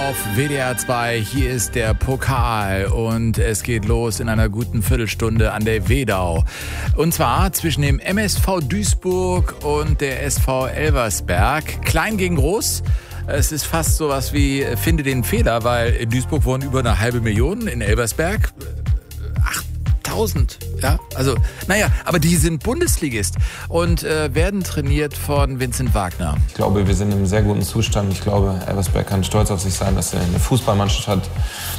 auf WDR 2. Hier ist der Pokal und es geht los in einer guten Viertelstunde an der Wedau. Und zwar zwischen dem MSV Duisburg und der SV Elversberg. Klein gegen groß. Es ist fast sowas wie finde den Fehler, weil in Duisburg wohnen über 500.000, in Elversberg 8.000. Ja, also, aber die sind Bundesligist und werden trainiert von Vincent Wagner. Ich glaube, wir sind in einem sehr guten Zustand. Ich glaube, Elversberg kann stolz auf sich sein, dass er eine Fußballmannschaft hat,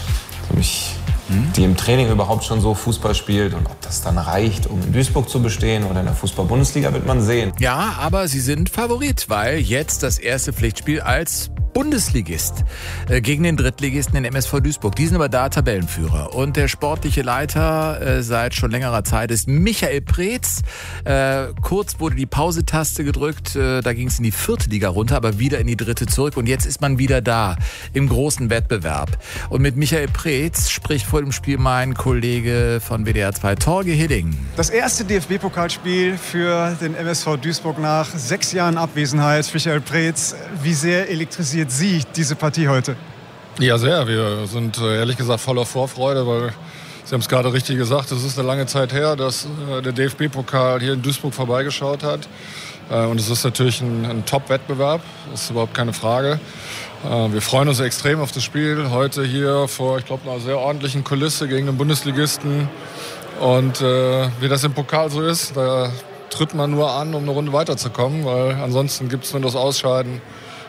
die im Training überhaupt schon so Fußball spielt. Und ob das dann reicht, um in Duisburg zu bestehen oder in der Fußball-Bundesliga, wird man sehen. Ja, aber sie sind Favorit, weil jetzt das erste Pflichtspiel als Bundesligist gegen den Drittligisten, den MSV Duisburg. Die sind aber da Tabellenführer. Und der sportliche Leiter seit schon längerer Zeit ist Michael Preetz. Kurz wurde die Pause-Taste gedrückt. Da ging es in die 4. Liga runter, aber wieder in die 3. zurück. Und jetzt ist man wieder da im großen Wettbewerb. Und mit Michael Preetz spricht vor dem Spiel mein Kollege von WDR 2, Torge Hidding. Das erste DFB-Pokalspiel für den MSV Duisburg nach 6 Jahren Abwesenheit. Michael Preetz, wie sehr elektrisiert Sie diese Partie heute? Ja, sehr. Wir sind ehrlich gesagt voller Vorfreude, weil Sie haben es gerade richtig gesagt, es ist eine lange Zeit her, dass der DFB-Pokal hier in Duisburg vorbeigeschaut hat. Und es ist natürlich ein Top-Wettbewerb, das ist überhaupt keine Frage. Wir freuen uns extrem auf das Spiel heute hier vor, ich glaube, einer sehr ordentlichen Kulisse gegen den Bundesligisten. Und wie das im Pokal so ist, da tritt man nur an, um eine Runde weiterzukommen, weil ansonsten gibt es nur das Ausscheiden.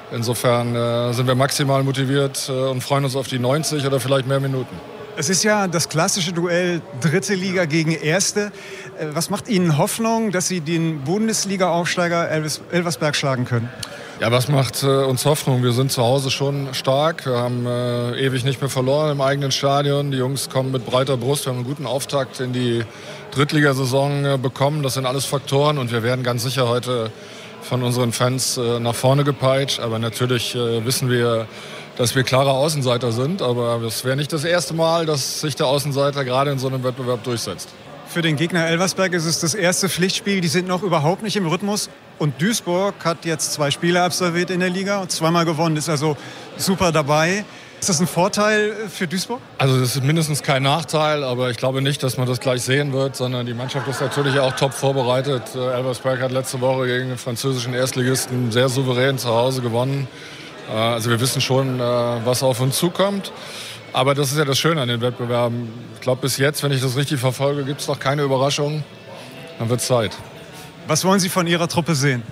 Insofern sind wir maximal motiviert und freuen uns auf die 90 oder vielleicht mehr Minuten. Es ist ja das klassische Duell 3. Liga gegen 1. Was macht Ihnen Hoffnung, dass Sie den Bundesliga-Aufsteiger Elversberg schlagen können? Ja, was macht uns Hoffnung? Wir sind zu Hause schon stark. Wir haben ewig nicht mehr verloren im eigenen Stadion. Die Jungs kommen mit breiter Brust. Wir haben einen guten Auftakt in die Drittligasaison bekommen. Das sind alles Faktoren und wir werden ganz sicher heute von unseren Fans nach vorne gepeitscht. Aber natürlich wissen wir, dass wir klare Außenseiter sind. Aber es wäre nicht das erste Mal, dass sich der Außenseiter gerade in so einem Wettbewerb durchsetzt. Für den Gegner Elversberg ist es das erste Pflichtspiel. Die sind noch überhaupt nicht im Rhythmus. Und Duisburg hat jetzt 2 Spiele absolviert in der Liga und 2-mal gewonnen. Ist also super dabei. Ist das ein Vorteil für Duisburg? Also das ist mindestens kein Nachteil, aber ich glaube nicht, dass man das gleich sehen wird, sondern die Mannschaft ist natürlich auch top vorbereitet. Elversberg hat letzte Woche gegen den französischen Erstligisten sehr souverän zu Hause gewonnen. Also wir wissen schon, was auf uns zukommt. Aber das ist ja das Schöne an den Wettbewerben. Ich glaube, bis jetzt, wenn ich das richtig verfolge, gibt es noch keine Überraschung. Dann wird es Zeit. Was wollen Sie von Ihrer Truppe sehen?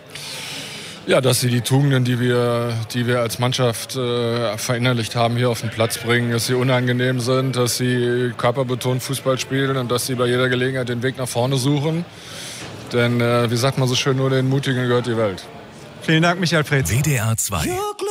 Ja, dass sie die Tugenden, die wir als Mannschaft verinnerlicht haben, hier auf den Platz bringen, dass sie unangenehm sind, dass sie körperbetont Fußball spielen und dass sie bei jeder Gelegenheit den Weg nach vorne suchen. Denn, wie sagt man so schön, nur den Mutigen gehört die Welt. Vielen Dank, Michael Preetz. WDR 2.